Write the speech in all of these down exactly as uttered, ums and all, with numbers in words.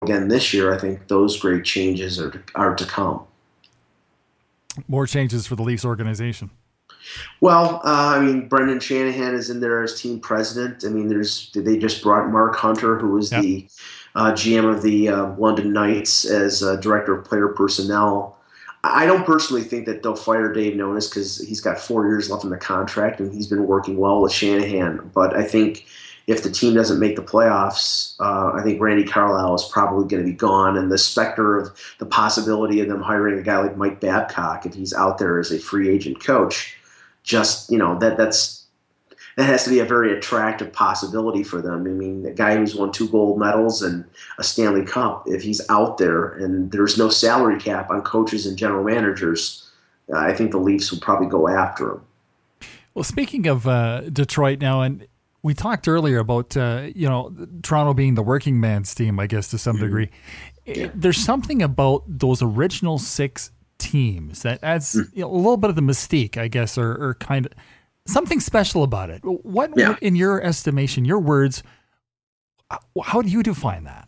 again this year, I think those great changes are to, are to come. More changes for the Leafs organization. Well, uh, I mean, Brendan Shanahan is in there as team president. I mean, there's they just brought Mark Hunter, who was Yep. the uh, G M of the uh, London Knights, as uh, director of player personnel. I don't personally think that they'll fire Dave Nonis because he's got four years left in the contract and he's been working well with Shanahan. But I think if the team doesn't make the playoffs, uh, I think Randy Carlisle is probably going to be gone. And the specter of the possibility of them hiring a guy like Mike Babcock, if he's out there as a free agent coach, just, you know, that that's that has to be a very attractive possibility for them. I mean, the guy who's won two gold medals and a Stanley Cup, if he's out there and there's no salary cap on coaches and general managers, uh, I think the Leafs would probably go after him. Well, speaking of uh, Detroit now, and we talked earlier about, uh, you know, Toronto being the working man's team, I guess, to some Mm-hmm. degree. Yeah. There's something about those original six teams that adds Mm. you know, a little bit of the mystique, I guess, or, or kind of something special about it. What, Yeah. in your estimation, your words, how do you define that?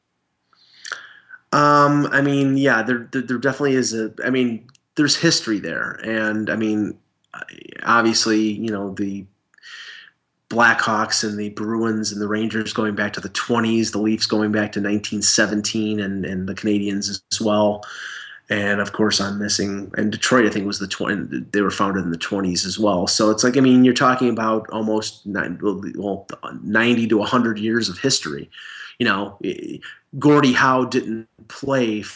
Um, I mean, yeah, there, there there definitely is a. I mean, there's history there, and I mean, obviously, you know, the Blackhawks and the Bruins and the Rangers going back to the twenties, the Leafs going back to nineteen seventeen, and and the Canadiens as well. And of course, I'm missing. And Detroit, I think, was the twenty. They were founded in the twenties as well. So it's like, I mean, you're talking about almost nine, well, ninety to one hundred years of history. You know, Gordie Howe didn't play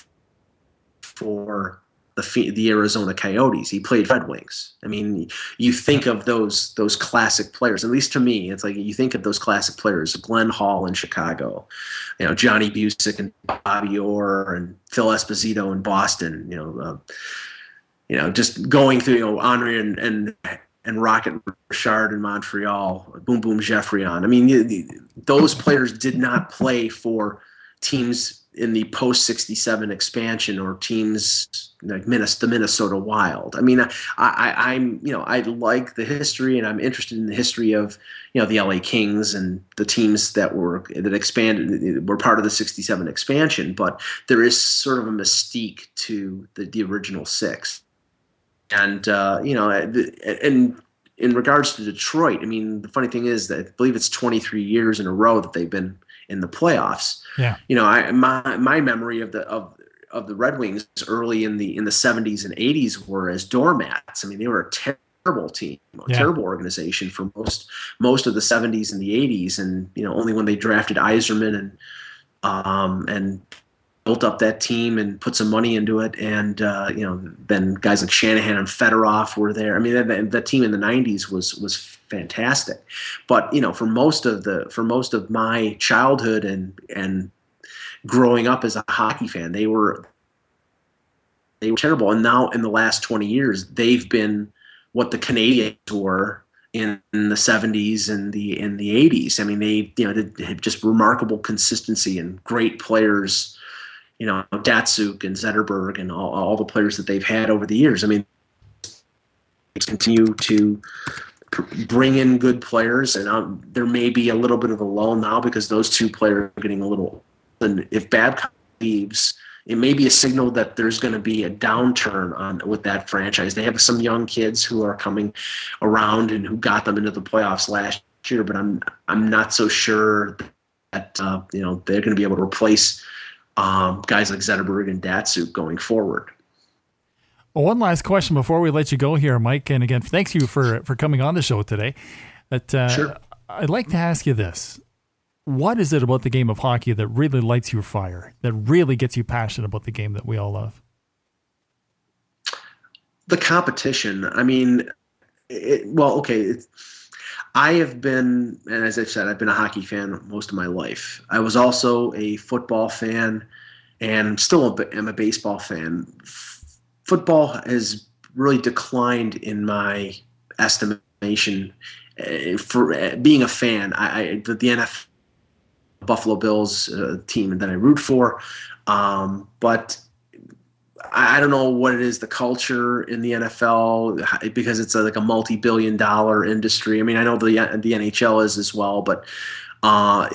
for the the Arizona Coyotes. He played Red Wings. I mean, you think of those those classic players. At least to me, it's like you think of those classic players: Glenn Hall in Chicago, you know, Johnny Busick and Bobby Orr and Phil Esposito in Boston. You know, uh, you know, just going through, you know, Henri and and and Rocket Richard in Montreal, Boom Boom Geoffrion. I mean, those players did not play for teams in the post sixty-seven expansion or teams like the Minnesota Wild. I mean, I, I, I'm, you know, I like the history and I'm interested in the history of, you know, the L A Kings and the teams that were, that expanded, were part of the sixty-seven expansion, but there is sort of a mystique to the, the original six. And, uh, you know, and in regards to Detroit, I mean, the funny thing is that I believe it's twenty-three years in a row that they've been in the playoffs. Yeah. You know, I my my memory of the of of the Red Wings early in the in the seventies and eighties were as doormats. I mean, they were a terrible team, a Yeah. terrible organization for most most of the seventies and the eighties, and you know, only when they drafted Yzerman and um and built up that team and put some money into it, and uh, you know, then guys like Shanahan and Fedorov were there. I mean, that, that team in the nineties was was fantastic. But you know, for most of the for most of my childhood and and growing up as a hockey fan, they were they were terrible. And now in the last twenty years, they've been what the Canadians were in, in the seventies and the in the eighties. I mean, they you know did, had just remarkable consistency and great players. You know, Datsuk and Zetterberg and all, all the players that they've had over the years. I mean, they continue to bring in good players, and um, there may be a little bit of a lull now because those two players are getting a little. And if Babcock leaves, it may be a signal that there's going to be a downturn on with that franchise. They have some young kids who are coming around and who got them into the playoffs last year, but I'm I'm not so sure that uh, you know they're going to be able to replace um, guys like Zetterberg and Datsuk going forward. Well, one last question before we let you go here, Mike. And again, thanks you for, for coming on the show today. But uh, Sure. I'd like to ask you this. What is it about the game of hockey that really lights your fire, that really gets you passionate about the game that we all love? The competition. I mean, it, well, okay. It's, I have been, and as I've said, I've been a hockey fan most of my life. I was also a football fan and still am a baseball fan. Football has really declined in my estimation. Uh, for uh, being a fan, I, I the, the N F L Buffalo Bills uh, team that I root for, um, but I, I don't know what it is, the culture in the N F L, because it's a, like a multi-billion dollar industry. I mean, I know the the N H L is as well, but uh,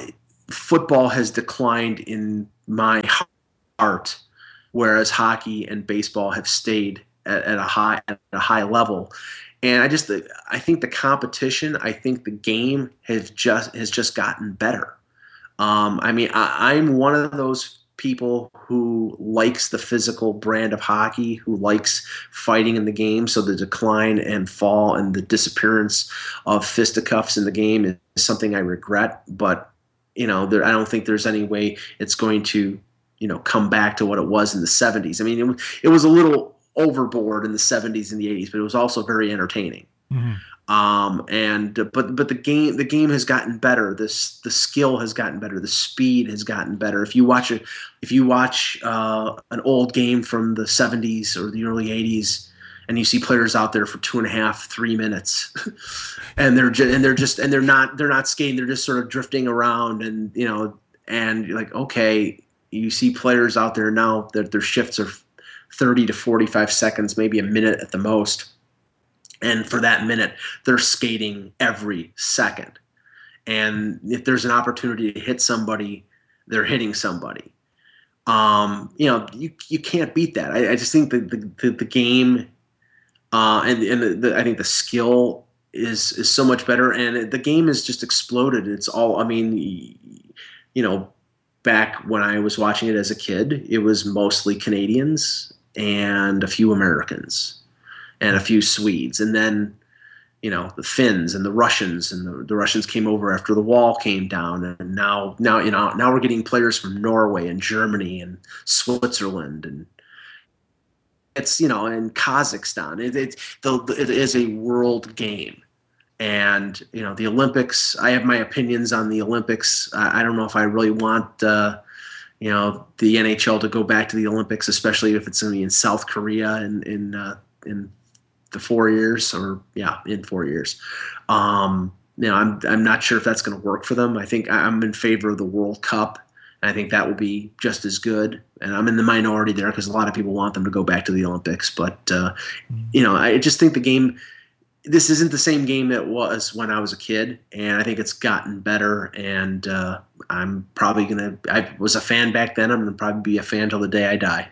football has declined in my heart, whereas hockey and baseball have stayed at, at a high at a high level. And I just I think the competition, I think the game has just has just gotten better. Um, I mean, I, I'm one of those people who likes the physical brand of hockey, who likes fighting in the game. So the decline and fall and the disappearance of fisticuffs in the game is something I regret. But you know, there, I don't think there's any way it's going to, you know, come back to what it was in the seventies. I mean, it, it was a little overboard in the seventies and the eighties, but it was also very entertaining. Mm-hmm. Um, and but but the game the game has gotten better. This the skill has gotten better. The speed has gotten better. If you watch a if you watch uh, an old game from the seventies or the early eighties, and you see players out there for two and a half, three minutes, and they're just, and they're just and they're not they're not skating. They're just sort of drifting around, and you know, and you're like, okay, you see players out there now that their shifts are thirty to forty-five seconds, maybe a minute at the most. And for that minute, they're skating every second. And if there's an opportunity to hit somebody, they're hitting somebody. Um, you know, you you can't beat that. I, I just think that the, the, the game uh, and and the, the, I think the skill is is so much better. And the game has just exploded. It's all, I mean, you know, back when I was watching it as a kid, it was mostly Canadians and a few Americans and a few Swedes, and then, you know, the Finns and the Russians, and the, the Russians came over after the wall came down, and now, now, you know, now we're getting players from Norway and Germany and Switzerland, and it's, you know, and Kazakhstan. It, it, the, it is a world game, and you know, the Olympics. I have my opinions on the Olympics. I, I don't know if I really want, uh, you know, the N H L to go back to the Olympics, especially if it's going to be in South Korea and in uh, in the four years or yeah, in four years. Um, you know, I'm I'm not sure if that's going to work for them. I think I'm in favor of the World Cup, and I think that will be just as good. And I'm in the minority there because a lot of people want them to go back to the Olympics. But uh, you know, I just think the game. This isn't the same game that was when I was a kid, and I think it's gotten better. And uh, I'm probably gonna. I was a fan back then. I'm gonna probably be a fan till the day I die.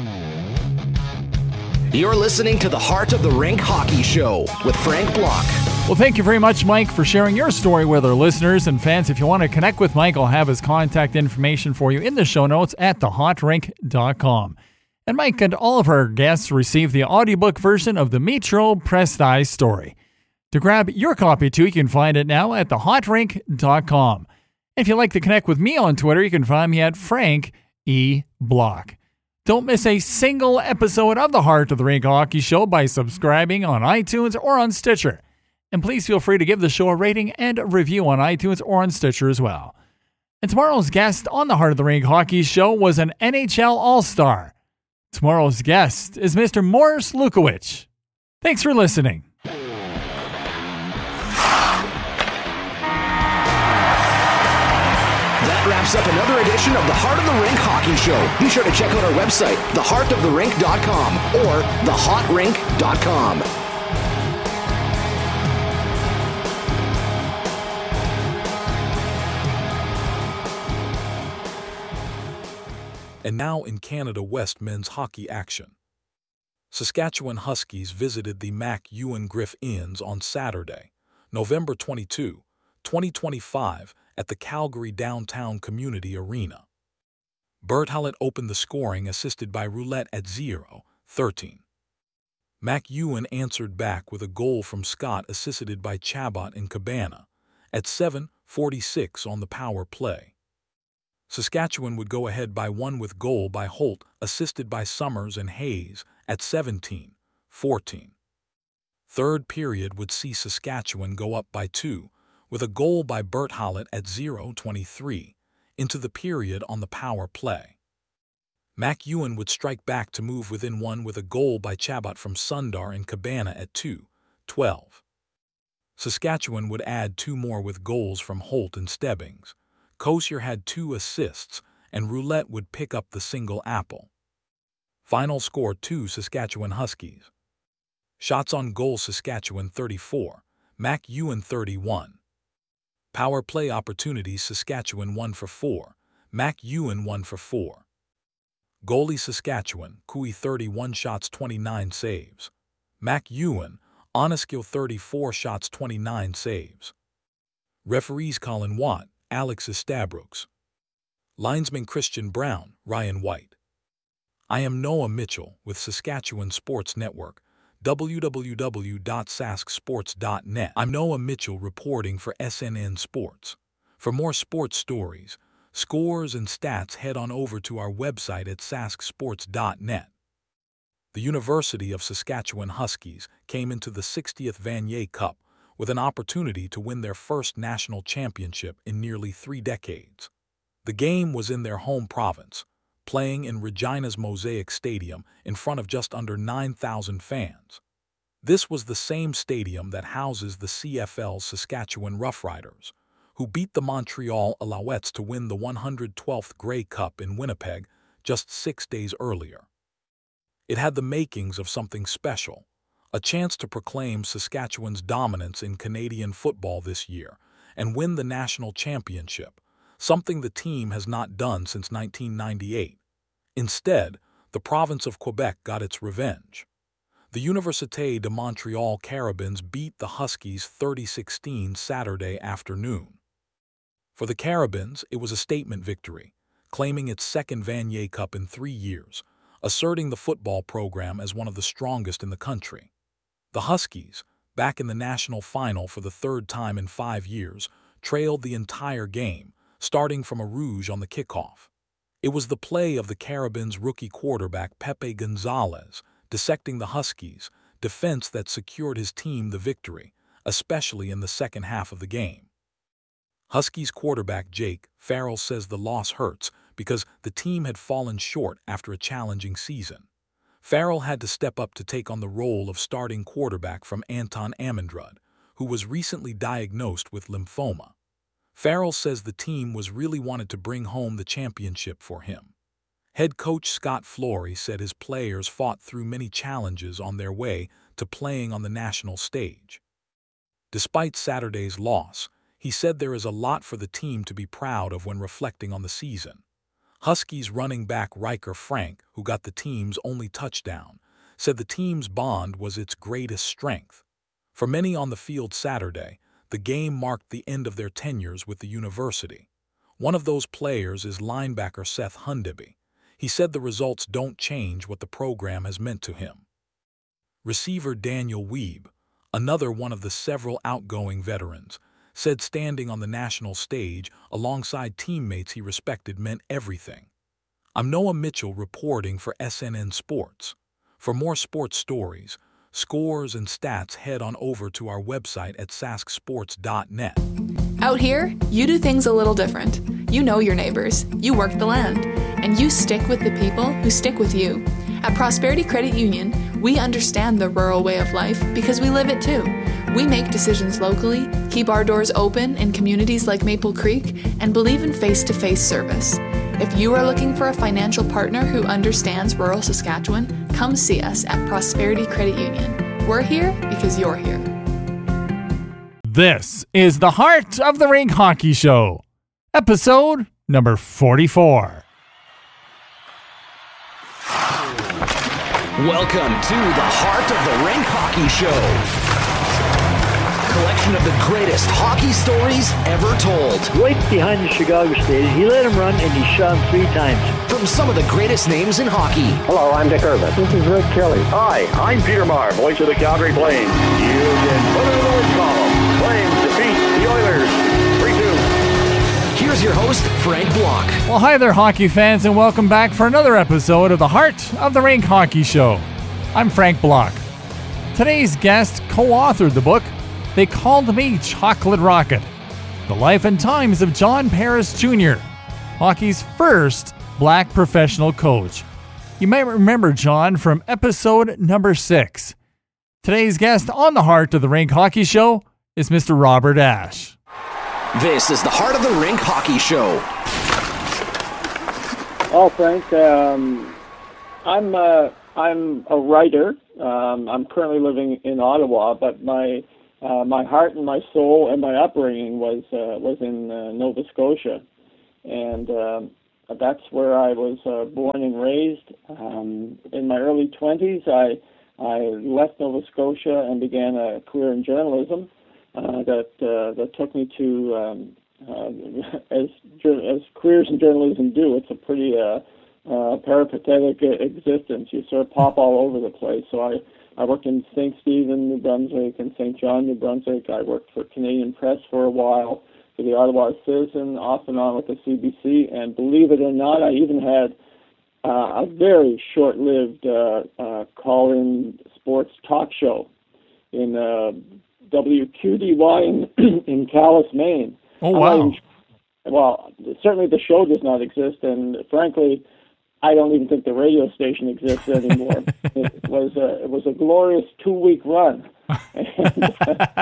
You're listening to the Heart of the Rink Hockey Show with Frank Block. Well, thank you very much, Mike, for sharing your story with our listeners and fans. If you want to connect with Mike, I'll have his contact information for you in the show notes at the hot rink dot com. And Mike and all of our guests receive the audiobook version of the Metro Presti story. To grab your copy too, you can find it now at the hot rink dot com. If you'd like to connect with me on Twitter, you can find me at Frank E. Block. Don't miss a single episode of the Heart of the Rink Hockey Show by subscribing on iTunes or on Stitcher. And please feel free to give the show a rating and a review on iTunes or on Stitcher as well. And tomorrow's guest on the Heart of the Rink Hockey Show was an N H L All-Star. Tomorrow's guest is Mister Morris Lukowich. Thanks for listening. That wraps up another edition of the Heart of the Rink Hockey Show. Be sure to check out our website, the heart of the rink dot com or the hot rink dot com. And now in Canada West men's hockey action. Saskatchewan Huskies visited the Mac Ewan Griff Inns on Saturday, November twenty-second, twenty twenty-five, at the Calgary Downtown Community Arena. Bert Hallett opened the scoring, assisted by Roulette at zero thirteen. Mac Ewan answered back with a goal from Scott, assisted by Chabot and Cabana, at seven forty-six on the power play. Saskatchewan would go ahead by one with goal by Holt, assisted by Summers and Hayes, at seventeen fourteen. Third period would see Saskatchewan go up by two, with a goal by Bert Hallett at zero twenty-three, into the period on the power play. Mac Ewan would strike back to move within one with a goal by Chabot from Sundar and Cabana at two twelve. Saskatchewan would add two more with goals from Holt and Stebbings. Kosier had two assists, and Roulette would pick up the single apple. Final score two Saskatchewan Huskies. Shots on goal Saskatchewan thirty-four, Mac Ewan thirty-one. Power play opportunities, Saskatchewan one for four. Mac Ewan one for four. Goalie, Saskatchewan, Cooey thirty-one shots, twenty-nine saves. Mac Ewan, Oneskill thirty-four shots, twenty-nine saves. Referees, Colin Watt, Alex Estabrooks. Linesman, Christian Brown, Ryan White. I am Noah Mitchell with Saskatchewan Sports Network, w w w dot sask sports dot net. I'm Noah Mitchell reporting for S N N Sports. For more sports stories, scores, and stats, head on over to our website at sask sports dot net. The University of Saskatchewan Huskies came into the sixtieth Vanier Cup with an opportunity to win their first national championship in nearly three decades. The game was in their home province, playing in Regina's Mosaic Stadium in front of just under nine thousand fans. This was the same stadium that houses the C F L's Saskatchewan Roughriders, who beat the Montreal Alouettes to win the one hundred twelfth Grey Cup in Winnipeg just six days earlier. It had the makings of something special, a chance to proclaim Saskatchewan's dominance in Canadian football this year and win the national championship, something the team has not done since nineteen ninety-eight. Instead, the province of Quebec got its revenge. The Université de Montréal Carabins beat the Huskies thirty sixteen Saturday afternoon. For the Carabins, it was a statement victory, claiming its second Vanier Cup in three years, asserting the football program as one of the strongest in the country. The Huskies, back in the national final for the third time in five years, trailed the entire game, starting from a rouge on the kickoff. It was the play of the Carabins' rookie quarterback Pepe Gonzalez dissecting the Huskies' defense that secured his team the victory, especially in the second half of the game. Huskies quarterback Jake Farrell says the loss hurts because the team had fallen short after a challenging season. Farrell had to step up to take on the role of starting quarterback from Anton Ammandrad, who was recently diagnosed with lymphoma. Farrell says the team was really wanted to bring home the championship for him. Head coach Scott Flory said his players fought through many challenges on their way to playing on the national stage. Despite Saturday's loss, he said there is a lot for the team to be proud of when reflecting on the season. Huskies running back Riker Frank, who got the team's only touchdown, said the team's bond was its greatest strength. For many on the field Saturday, the game marked the end of their tenures with the university. One of those players is linebacker Seth Hundeby. He said the results don't change what the program has meant to him. Receiver Daniel Weeb, another one of the several outgoing veterans, said standing on the national stage alongside teammates he respected meant everything. I'm Noah Mitchell reporting for S N N Sports. For more sports stories, scores, and stats, head on over to our website at sask sports dot net. Out here, you do things a little different. You know your neighbors, you work the land, and you stick with the people who stick with you. At Prosperity Credit Union, we understand the rural way of life because we live it too. We make decisions locally, keep our doors open in communities like Maple Creek, and believe in face-to-face service. If you are looking for a financial partner who understands rural Saskatchewan, come see us at Prosperity Credit Union. We're here because you're here. This is the Heart of the Rink Hockey Show, episode number forty-four. Welcome to the Heart of the Rink Hockey Show. Collection of the greatest hockey stories ever told. Right behind the Chicago Stadium, he let him run and he shot him three times. From some of the greatest names in hockey. Hello, I'm Dick Irvin. This is Rick Kelly. Hi, I'm Peter Maher, voice of the Calgary Flames. You've been put in the win column. Flames defeat the Oilers three two. Here's your host, Frank Block. Well, hi there, hockey fans, and welcome back for another episode of the Heart of the Rink Hockey Show. I'm Frank Block. Today's guest co-authored the book, They Called Me Chocolate Rocket, The Life and Times of John Paris Junior, hockey's first black professional coach. You might remember John from episode number six. Today's guest on the Heart of the Rink Hockey Show is Mister Robert Ashe. This is the Heart of the Rink Hockey Show. Oh, Frank, um, I'm uh, I'm a writer. Um, I'm currently living in Ottawa, but my uh, my heart and my soul and my upbringing was uh, was in uh, Nova Scotia, and um, that's where I was uh, born and raised. Um, in my early twenties, I I left Nova Scotia and began a career in journalism uh, that uh, that took me to um, uh, as as careers in journalism do. It's a pretty uh, uh, peripatetic existence. You sort of pop all over the place. So I. I worked in Saint Stephen, New Brunswick, and Saint John, New Brunswick. I worked for Canadian Press for a while, for the Ottawa Citizen, off and on with the C B C. And believe it or not, I even had uh, a very short-lived uh, uh, call-in sports talk show in uh, W Q D Y in, in Calais, Maine. Oh, wow. Um, well, certainly the show does not exist, and frankly, I don't even think the radio station exists anymore. It was a it was a glorious two week run, and,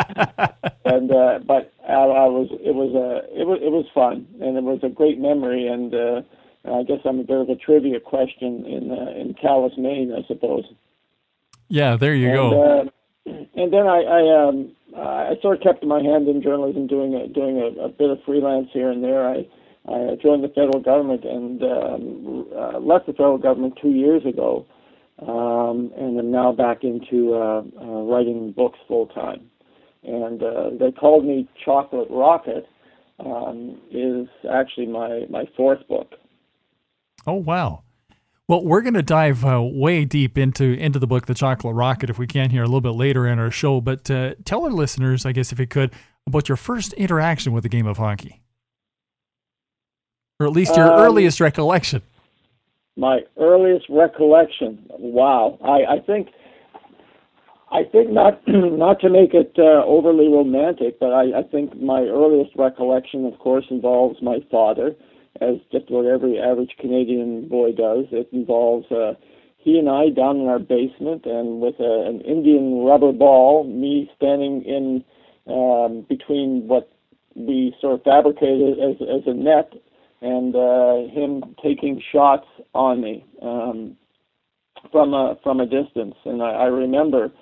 and uh, but I, I was it was a it was it was fun, and it was a great memory. And uh, I guess I'm a bit of a trivia question in uh, in Calais, Maine, I suppose. Yeah, there you and, go. Uh, and then I I, um, I sort of kept my hand in journalism, doing a, doing a, a bit of freelance here and there. I. I joined the federal government and um, uh, left the federal government two years ago, um, and am now back into uh, uh, writing books full time. And uh, they called me Chocolate Rocket. Um, is actually my, my fourth book. Oh, wow. Well, we're going to dive uh, way deep into into the book, The Chocolate Rocket, if we can here a little bit later in our show. But uh, tell our listeners, I guess, if you could, about your first interaction with the game of hockey. Or at least your um, earliest recollection. My earliest recollection. Wow. I, I think I think not not to make it uh, overly romantic, but I, I think my earliest recollection, of course, involves my father, as just about every average Canadian boy does. It involves uh, he and I down in our basement, and with a, an Indian rubber ball, me standing in um, between what we sort of fabricated as, as a net, and uh, him taking shots on me um, from a from a distance. And I, I remember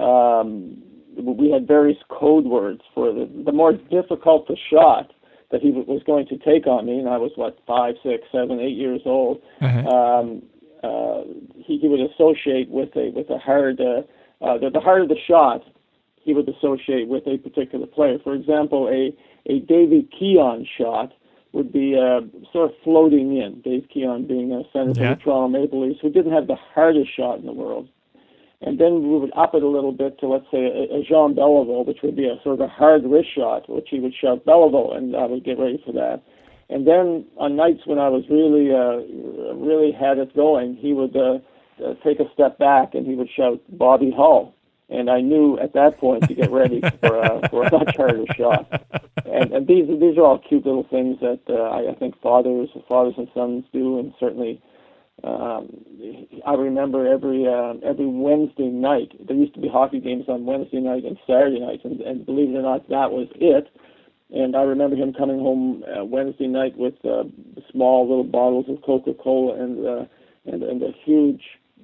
um, we had various code words for the the more difficult the shot that he was going to take on me. And I was what five, six, seven, eight years old. Uh-huh. Um, uh, he, he would associate with a with a hard uh, uh, the, the harder the shot, he would associate with a particular player. For example, a a Davy Keon shot would be uh, sort of floating in, Dave Keon being a center for yeah. the Toronto Maple Leafs, who didn't have the hardest shot in the world. And then we would up it a little bit to, let's say, a, a Jean Beliveau, which would be a sort of a hard wrist shot, which he would shout Beliveau, and I would get ready for that. And then on nights when I was really, uh, really had it going, he would uh, uh, take a step back and he would shout Bobby Hull. And I knew at that point to get ready for, uh, for a much harder shot. And, and these these are all cute little things that uh, I, I think fathers fathers and sons do. And certainly, um, I remember every uh, every Wednesday night. There used to be hockey games on Wednesday night and Saturday nights, and, and believe it or not, that was it. And I remember him coming home uh, Wednesday night with uh, small little bottles of Coca-Cola and uh, and, and a huge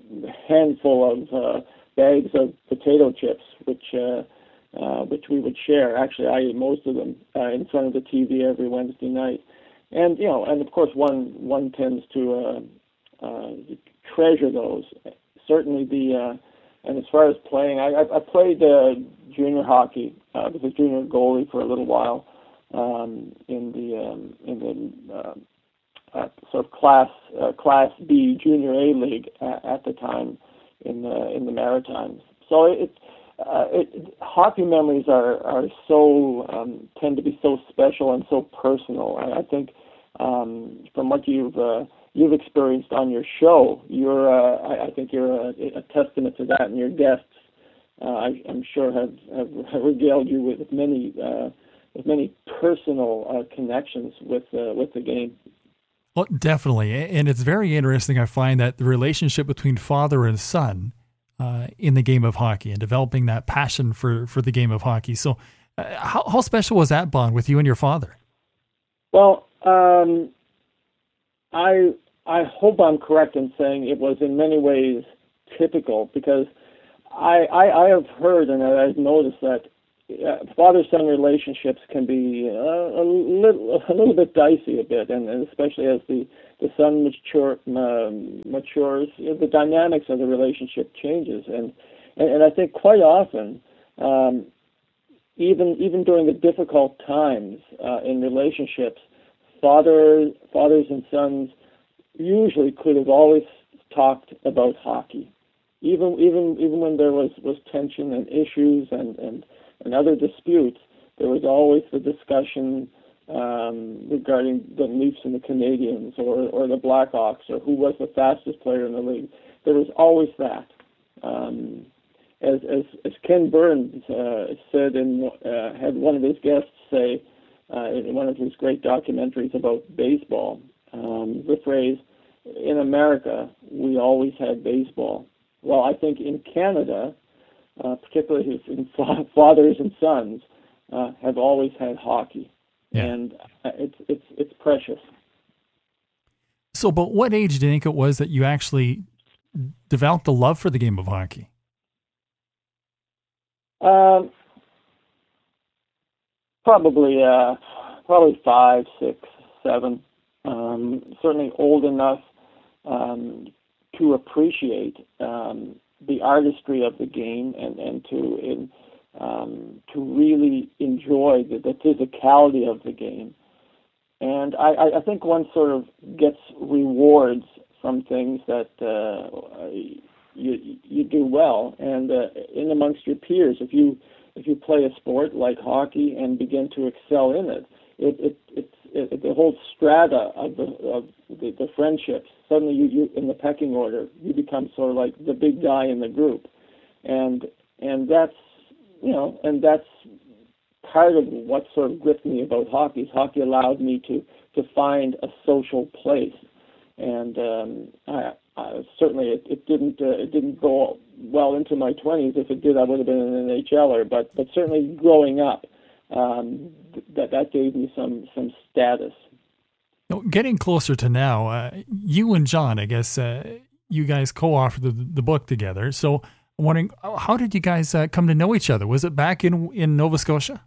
handful of uh, bags of potato chips, which uh, uh, which we would share. Actually, I ate most of them uh, in front of the T V every Wednesday night. And you know, and of course, one one tends to uh, uh, treasure those. Certainly, the uh, and as far as playing, I, I played uh, junior hockey. Uh, I was a junior goalie for a little while um, in the um, in the uh, uh, sort of class uh, Class B Junior A league at, at the time in the in the Maritimes. So it, uh, it hockey memories are are so um, tend to be so special and so personal. I, I think um, from what you've uh, you've experienced on your show, you're uh, I, I think you're a, a testament to that, and your guests, uh, I, I'm sure, have, have, have regaled you with many uh, with many personal uh, connections with uh, with the game. Well, definitely. And it's very interesting, I find, that the relationship between father and son uh, in the game of hockey and developing that passion for, for the game of hockey. So uh, how, how special was that bond with you and your father? Well, um, I I hope I'm correct in saying it was in many ways typical, because I, I, I have heard and I've noticed that uh, father-son relationships can be uh, a little a little bit dicey a bit, and, and especially as the the son mature um, matures, you know, the dynamics of the relationship changes, and and, and I think quite often, um, even even during the difficult times uh, in relationships, father fathers and sons usually could have always talked about hockey, even even even when there was, was tension and issues and, and, and other disputes. There was always the discussion um, regarding the Leafs and the Canadiens, or or the Blackhawks, or who was the fastest player in the league. There was always that. Um, as as as Ken Burns uh, said in uh, had one of his guests say uh, in one of his great documentaries about baseball, um, the phrase, "In America, we always had baseball." Well, I think in Canada, uh, particularly in fathers and sons, uh, have always had hockey, yeah. and it's it's it's precious. So, but what age do you think it was that you actually developed a love for the game of hockey? Um, probably, uh, probably five, six, seven. Um, certainly old enough um, to appreciate um, the artistry of the game, and and to in, um, to really enjoy the, the physicality of the game. And I, I think one sort of gets rewards from things that uh, you you do well, and uh, in amongst your peers. If you if you play a sport like hockey and begin to excel in it, it it it's it, the whole strata of the of the, the friendships. Suddenly, you, you in the pecking order, you become sort of like the big guy in the group, and and that's you know, and that's part of what sort of gripped me about hockey. Is hockey allowed me to to find a social place, and um, I, I certainly it, it didn't uh, it didn't go well into my twenties. If it did, I would have been an N H L er. But but certainly growing up, um, that that gave me some some status. Now, getting closer to now, uh, you and John, I guess, uh, you guys co-authored the, the book together. So I'm wondering, how did you guys uh, come to know each other? Was it back in in Nova Scotia?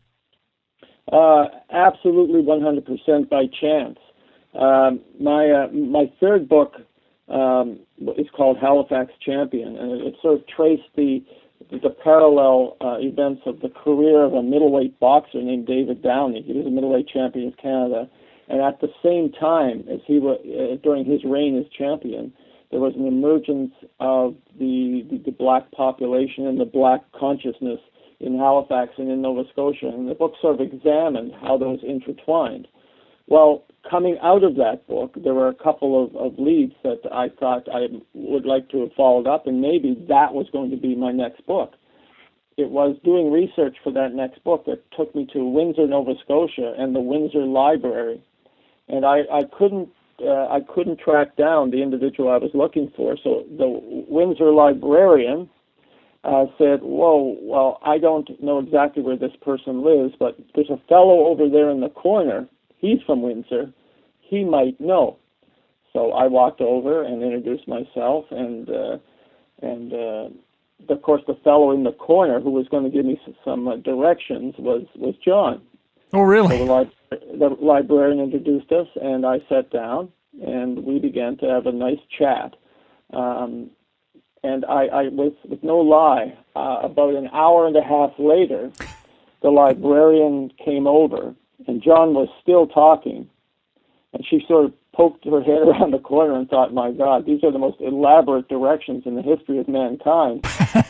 Uh, absolutely, one hundred percent by chance. Um, my uh, my third book um, is called Halifax Champion, and it sort of traced the the parallel uh, events of the career of a middleweight boxer named David Downey. He was a middleweight champion of Canada, and at the same time as he was uh, during his reign as champion, there was an emergence of the, the the black population and the black consciousness in Halifax and in Nova Scotia, and the book sort of examined how those intertwined. Well, coming out of that book, there were a couple of, of leads that I thought I would like to have followed up, and maybe that was going to be my next book. It was doing research for that next book that took me to Windsor, Nova Scotia, and the Windsor Library, and I, I couldn't uh, I couldn't track down the individual I was looking for. So the Windsor librarian Uh, said, whoa, well, I don't know exactly where this person lives, but there's a fellow over there in the corner. He's from Windsor. He might know. So I walked over and introduced myself, and uh, and uh, of course the fellow in the corner who was going to give me some uh, directions was, was John. Oh, really? So the, li- the librarian introduced us, and I sat down, and we began to have a nice chat. Um, And I, I with, with no lie, uh, about an hour and a half later, the librarian came over, and John was still talking. And she sort of poked her head around the corner and thought, my God, these are the most elaborate directions in the history of mankind.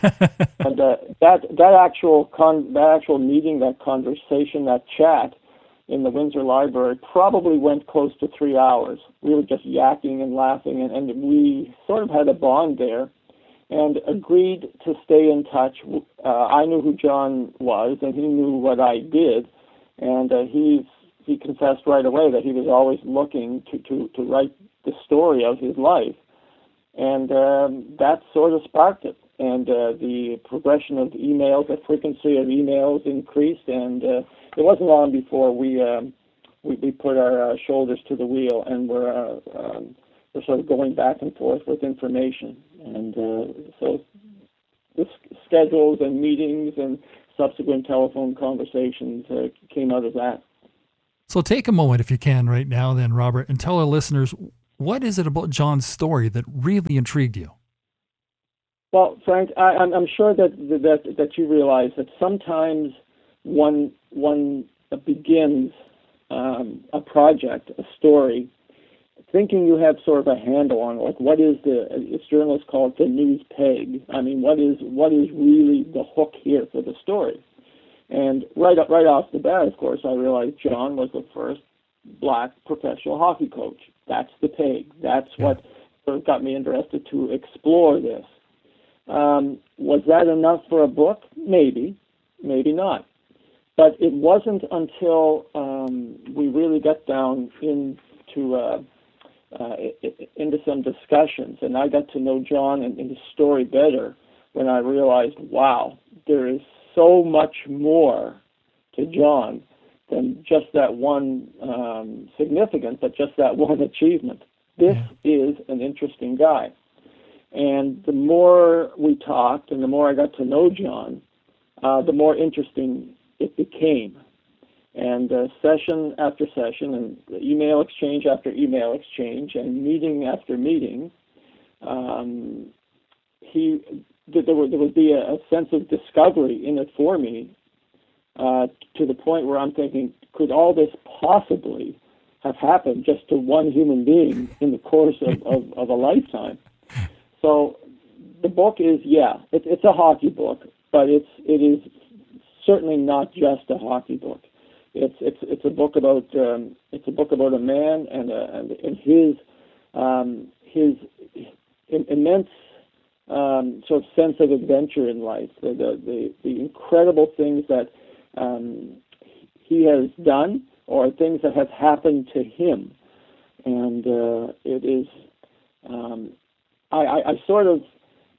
and uh, that that actual con- that actual meeting, that conversation, that chat in the Windsor Library probably went close to three hours. We were just yakking and laughing, and, and we sort of had a bond there, and agreed to stay in touch. Uh, I knew who John was, and he knew what I did, and uh, he he confessed right away that he was always looking to, to, to write the story of his life, and um, that sort of sparked it. And uh, the progression of emails, the frequency of emails increased, and uh, it wasn't long before we um, we, we put our uh, shoulders to the wheel, and we're uh, um, we're sort of going back and forth with information. And uh, so the schedules and meetings and subsequent telephone conversations uh, came out of that. So take a moment, if you can, right now then, Robert, and tell our listeners, what is it about John's story that really intrigued you? Well, Frank, I, I'm, I'm sure that, that that you realize that sometimes one one begins um, a project, a story, thinking you have sort of a handle on, like, what is the, as journalists call it, the news peg. I mean, what is what is really the hook here for the story? And right right off the bat, of course, I realized John was the first black professional hockey coach. That's the peg. That's what sort of got me interested to explore this. Um, was that enough for a book? Maybe, maybe not. But it wasn't until um, we really got down into uh, uh, into some discussions, and I got to know John and, and his story better, when I realized, wow, there is so much more to John than just that one um, significant, but just that one achievement. This yeah. is an interesting guy. And the more we talked and the more I got to know John, uh, the more interesting it became. And uh, session after session and email exchange after email exchange and meeting after meeting, um, he there would, there would be a, a sense of discovery in it for me, uh, to the point where I'm thinking, could all this possibly have happened just to one human being in the course of, of, of a lifetime? So the book is, yeah, it, it's a hockey book, but it's it is certainly not just a hockey book. It's it's it's a book about um, it's a book about a man and a, and, and his um, his immense um, sort of sense of adventure in life, the the the, the incredible things that um, he has done or things that have happened to him, and uh, it is. Um, I, I, I sort of,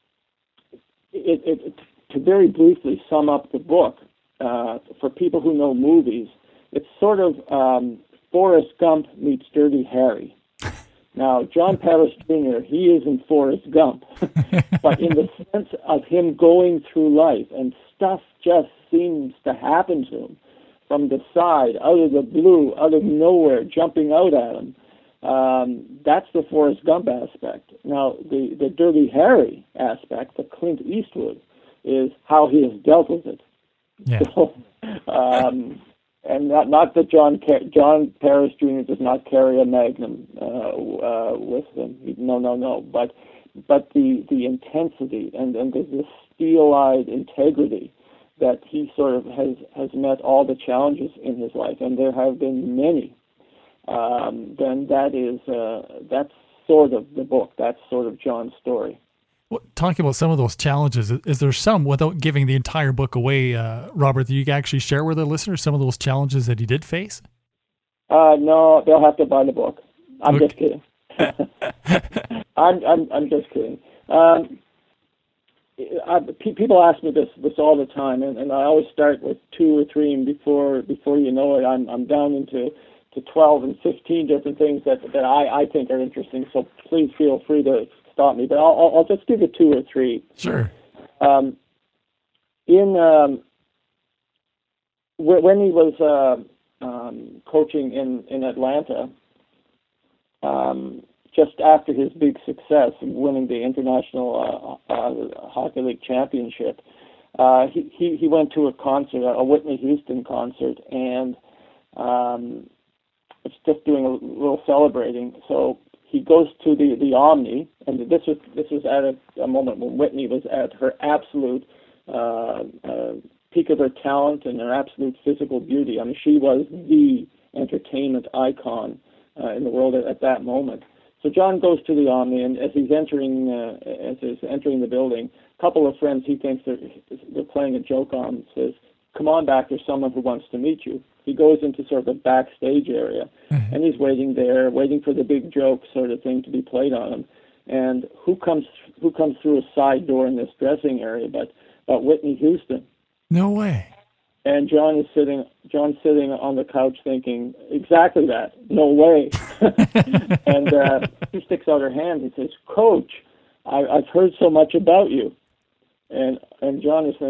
it, it, it, to very briefly sum up the book, uh, for people who know movies, it's sort of um, Forrest Gump meets Dirty Harry. Now, John Paris Junior, he is in Forrest Gump, but in the sense of him going through life, and stuff just seems to happen to him from the side, out of the blue, out of nowhere, jumping out at him. Um, that's the Forrest Gump aspect. Now, the, the Dirty Harry aspect, the Clint Eastwood, is how he has dealt with it. Yeah. So, um, and not, not that John John Paris Junior does not carry a Magnum uh, uh, with him. No, no, no. But but the, the intensity and, and the, the steel-eyed integrity that he sort of has, has met all the challenges in his life, and there have been many. Um, then that is uh, that's sort of the book. That's sort of John's story. Well, talking about some of those challenges, is there some, without giving the entire book away, uh, Robert, that you can actually share with our listeners some of those challenges that he did face? Uh, no, they'll have to buy the book. I'm okay. just kidding. I'm, I'm I'm just kidding. Um, I, pe- people ask me this this all the time, and, and I always start with two or three, and before before you know it, I'm I'm down into to twelve and fifteen different things that that I, I think are interesting. So please feel free to stop me. But I'll I'll just give you two or three. Sure. Um, in um, when he was uh, um, coaching in in Atlanta, um, just after his big success in winning the International uh, uh, Hockey League Championship, uh, he, he he went to a concert, a Whitney Houston concert, and um, it's just doing a little celebrating. So he goes to the, the Omni, and this was this was at a, a moment when Whitney was at her absolute uh, uh, peak of her talent and her absolute physical beauty. I mean, she was the entertainment icon uh, in the world at, at that moment. So John goes to the Omni, and as he's entering uh, as he's entering the building, a couple of friends he thinks they're they're playing a joke on says, "Come on back, there's someone who wants to meet you." He goes into sort of a backstage area, mm-hmm. and he's waiting there, waiting for the big joke sort of thing to be played on him. And who comes who comes through a side door in this dressing area but but Whitney Houston? No way. And John is sitting John's sitting on the couch thinking exactly that. No way. And uh, she sticks out her hand and says, "Coach, I, I've heard so much about you." And and John is thinking,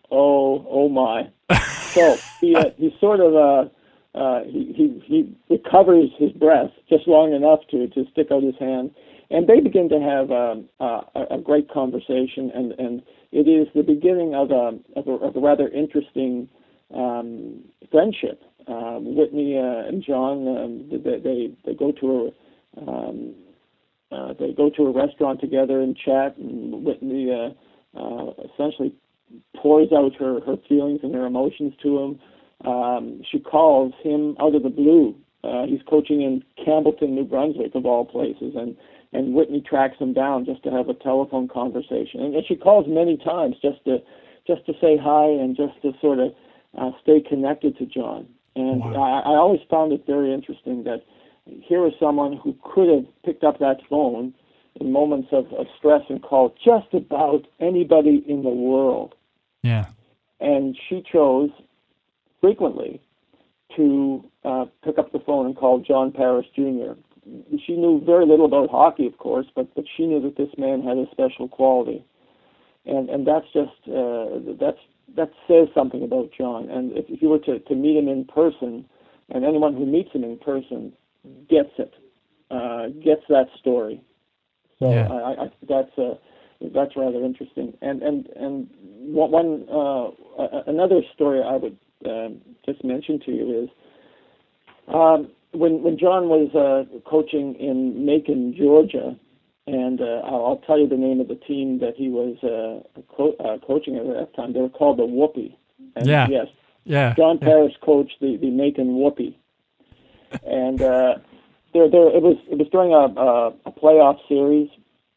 Oh, oh my. So he uh, he sort of uh, uh, he, he he recovers his breath just long enough to, to stick out his hand, and they begin to have um, uh, a, a great conversation, and, and it is the beginning of a of a, of a rather interesting um, friendship. Um, Whitney uh, and John um, they, they they go to a um, uh, they go to a restaurant together and chat, and Whitney uh, uh, essentially pours out her, her feelings and her emotions to him. Um, she calls him out of the blue. Uh, he's coaching in Campbellton, New Brunswick, of all places, and, and Whitney tracks him down just to have a telephone conversation. And, and she calls many times just to just to say hi and just to sort of uh, stay connected to John. And wow. I, I always found it very interesting that here is someone who could have picked up that phone in moments of, of stress and called just about anybody in the world. Yeah. And she chose frequently to uh, pick up the phone and call John Paris Junior She knew very little about hockey, of course, but, but she knew that this man had a special quality. And and that's just, uh, that's that says something about John. And if, if you were to, to meet him in person, and anyone who meets him in person gets it, uh, gets that story. So yeah. I, I that's uh, that's rather interesting. And and and one uh, another story I would uh, just mention to you is um, when when John was uh, coaching in Macon, Georgia, and uh, I'll, I'll tell you the name of the team that he was uh, co- uh, coaching at that time. They were called the Whoopee. And yeah. Yes. Yeah. John Paris coached the, the Macon Whoopee, and. Uh, There, there, it was it was during a, a, a playoff series,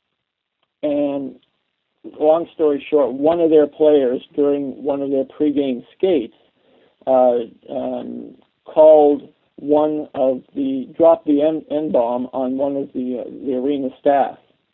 and long story short, one of their players during one of their pregame skates uh, um, called one of the dropped the N, N bomb on one of the uh, the arena staff,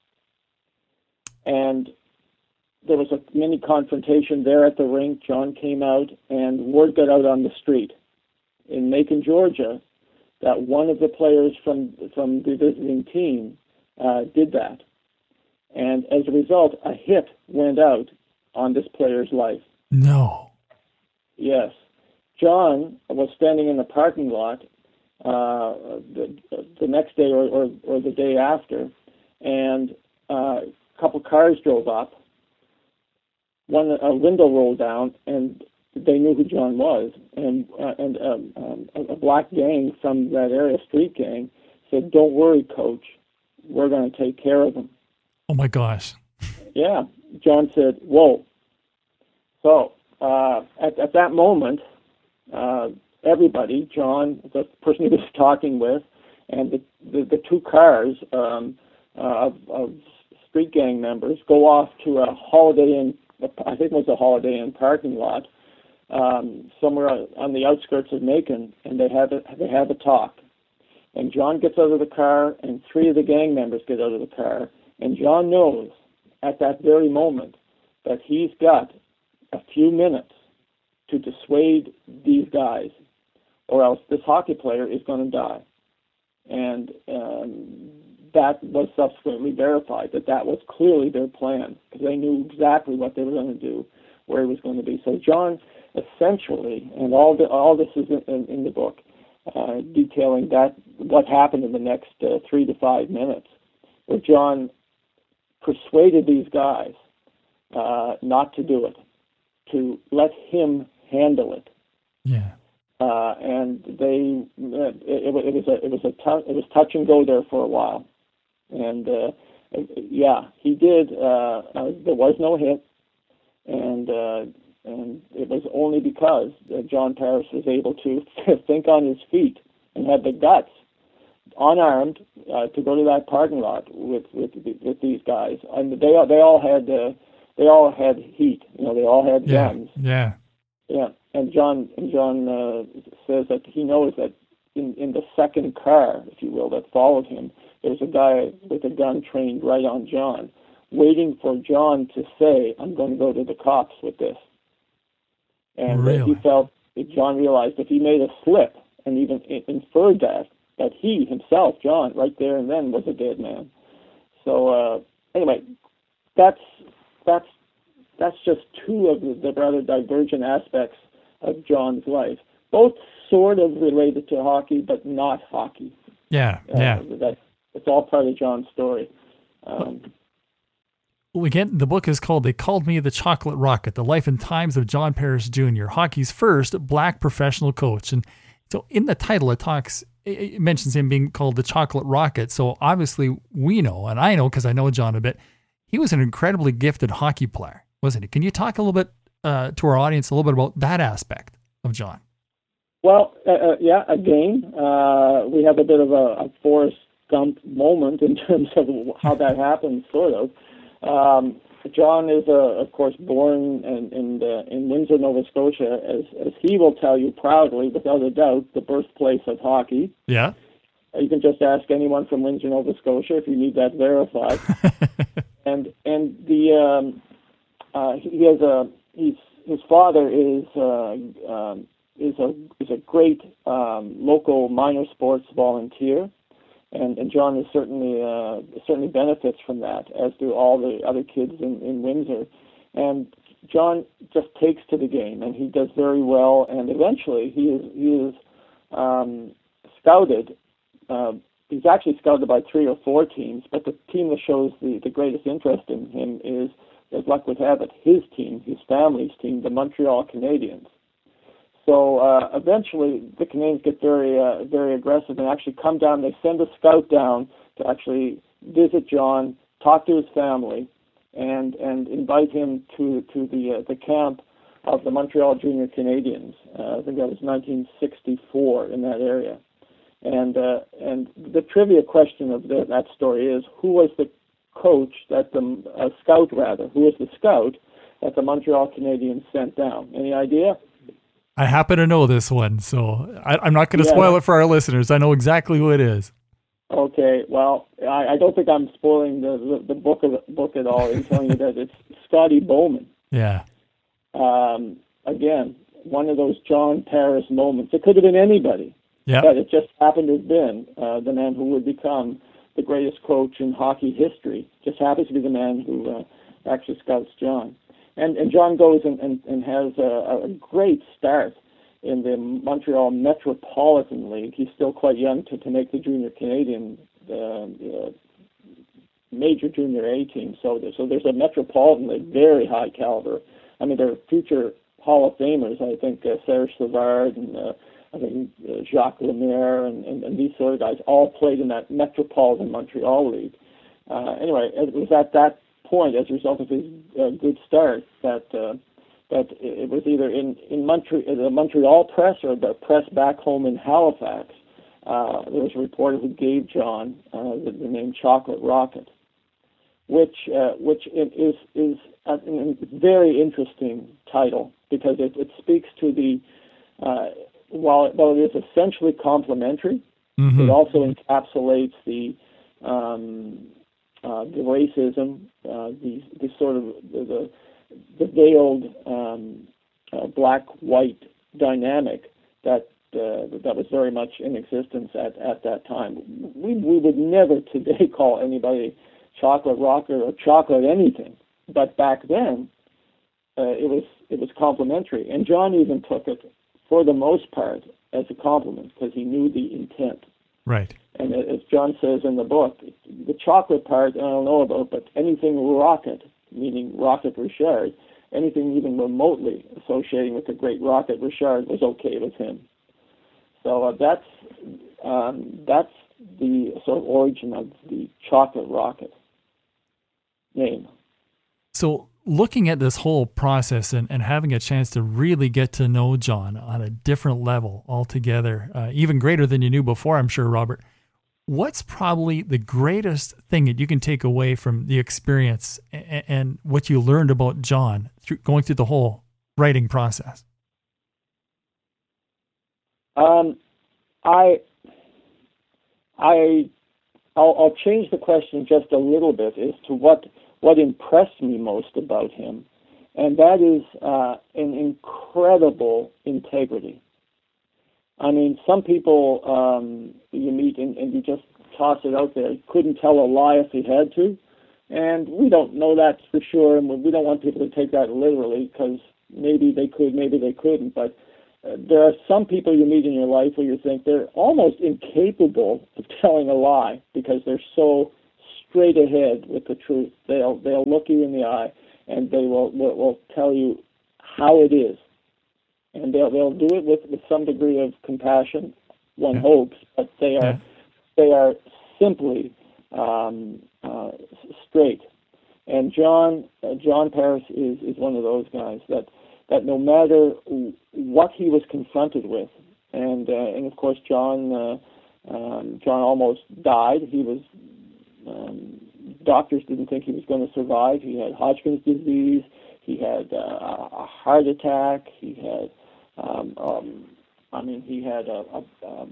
and there was a mini confrontation there at the rink. John came out, and word got out on the street in Macon, Georgia, that one of the players from from the visiting team uh, did that. And as a result, a hit went out on this player's life. No. Yes. John was standing in the parking lot uh, the, the next day or, or, or the day after, and uh, a couple cars drove up. One a window rolled down, and they knew who John was, and uh, and um, um, a black gang from that area, street gang, said, "Don't worry, Coach, we're going to take care of him." Oh my gosh! Yeah, John said, "Whoa!" So uh, at at that moment, uh, everybody, John, the person he was talking with, and the the, the two cars um, uh, of, of street gang members go off to a Holiday Inn. I think it was a Holiday Inn parking lot. Um, somewhere on the outskirts of Macon, and they have a, they have a talk. And John gets out of the car, and three of the gang members get out of the car, and John knows at that very moment that he's got a few minutes to dissuade these guys, or else this hockey player is going to die. And um, that was subsequently verified, that that was clearly their plan, because they knew exactly what they were going to do, where he was going to be. So John essentially, and all the, all this is in, in the book, uh, detailing that what happened in the next uh, three to five minutes, where John persuaded these guys uh, not to do it, to let him handle it. Yeah. Uh, and they, it, it, it was a, it was a, t- it was touch and go there for a while, and uh, yeah, he did. Uh, uh, there was no hit, and. Uh, And it was only because uh, John Paris was able to think on his feet and had the guts, unarmed, uh, to go to that parking lot with with with these guys. And they they all had uh, they all had heat. You know, they all had yeah, guns. Yeah. Yeah. And John and John uh, says that he knows that in in the second car, if you will, that followed him, there was a guy with a gun trained right on John, waiting for John to say, "I'm going to go to the cops with this." And really? uh, he felt, John realized if he made a slip and even inferred that, that he himself, John, right there and then was a dead man. So uh, anyway, that's that's that's just two of the, the rather divergent aspects of John's life, both sort of related to hockey, but not hockey. Yeah, uh, yeah. That, it's all part of John's story. Um, well, again, the book is called They Called Me the Chocolate Rocket, The Life and Times of John Parrish Junior, hockey's first black professional coach. And so in the title, it talks, it mentions him being called the Chocolate Rocket. So obviously we know, and I know because I know John a bit, he was an incredibly gifted hockey player, wasn't he? Can you talk a little bit uh, to our audience, a little bit about that aspect of John? Well, uh, uh, yeah, again, uh, we have a bit of a, a Forrest Gump moment in terms of how that happened, sort of. Um, John is, uh, of course, born in in, uh, in Windsor, Nova Scotia, as, as he will tell you proudly, without a doubt, the birthplace of hockey. Yeah. You can just ask anyone from Windsor, Nova Scotia, if you need that verified. and and the um, uh, he has a he's his father is uh, um, is a is a great um, local minor sports volunteer. And, and John is certainly uh, certainly benefits from that, as do all the other kids in, in Windsor. And John just takes to the game, and he does very well. And eventually, he is he is um, scouted. Uh, he's actually scouted by three or four teams, but the team that shows the, the greatest interest in him is, as luck would have it, his team, his family's team, the Montreal Canadiens. So uh, eventually, the Canadiens get very, uh, very aggressive and actually come down. They send a scout down to actually visit John, talk to his family, and and invite him to to the uh, the camp of the Montreal Junior Canadiens. Uh, I think that was nineteen sixty-four in that area. And uh, and the trivia question of the, that story is, who was the coach that the uh, scout rather? Who was the scout that the Montreal Canadiens sent down? Any idea? I happen to know this one, so I, I'm not going to Yeah. spoil it for our listeners. I know exactly who it is. Okay, well, I, I don't think I'm spoiling the, the, the book of the book at all in telling you that it's Scotty Bowman. Yeah. Um, again, one of those John Parrish moments. It could have been anybody, Yeah. but it just happened to have been uh, the man who would become the greatest coach in hockey history. Just happens to be the man who uh, actually scouts John. And and John goes and, and, and has a, a great start in the Montreal Metropolitan League. He's still quite young to, to make the Junior Canadian uh, uh, major Junior A team. So there's, so there's a Metropolitan League, very high caliber. I mean, there are future Hall of Famers. I think uh, Serge Savard and uh, I think uh, Jacques Lemaire and, and, and these sort of guys all played in that Metropolitan Montreal League. Uh, anyway, it was at that point, as a result of his uh, good start, that uh, that it was either in in Montreal, the Montreal press or the press back home in Halifax. Uh, there was a reporter who gave John uh, the, the name Chocolate Rocket, which uh, which is is a, a very interesting title because it, it speaks to the uh, while it, while it is essentially complimentary, Mm-hmm. it also encapsulates the um, Uh, the racism, uh, the the sort of the the, the veiled um, uh, black-white dynamic that uh, that was very much in existence at, at that time. We we would never today call anybody chocolate rocket or chocolate anything, but back then uh, it was it was complimentary, and John even took it for the most part as a compliment because he knew the intent. Right. And as John says in the book, the chocolate part I don't know about, but anything rocket, meaning Rocket Richard, anything even remotely associating with the great Rocket Richard was okay with him. So uh, that's um, that's the sort of origin of the chocolate rocket name. So looking at this whole process and, and having a chance to really get to know John on a different level altogether, uh, even greater than you knew before, I'm sure, Robert, what's probably the greatest thing that you can take away from the experience and, and what you learned about John through going through the whole writing process? Um, I, I, I'll, I'll change the question just a little bit as to what what impressed me most about him, and that is uh, an incredible integrity. I mean, some people um, you meet and, and you just toss it out there. He couldn't tell a lie if he had to. And we don't know that for sure, and we don't want people to take that literally, because maybe they could, maybe they couldn't. But uh, there are some people you meet in your life where you think they're almost incapable of telling a lie because they're so straight ahead with the truth. They'll they'll look you in the eye and they will will, will tell you how it is, and they'll they'll do it with, with some degree of compassion, one yeah. hopes, but they are yeah. they are simply um, uh, straight. And John uh, John Paris is, is one of those guys that, that no matter what he was confronted with, and uh, and of course John uh, um, John almost died. He was um, doctors didn't think he was going to survive. He had Hodgkin's disease. He had uh, a heart attack. He had um, um, I mean he had a, a, a